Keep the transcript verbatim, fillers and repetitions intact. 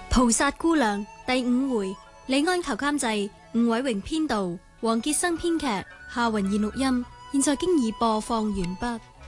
菩薩姑娘第五回，李安求監製，吳偉榮編導，黃傑生編劇，夏雲燕錄音。現在經已播放完畢。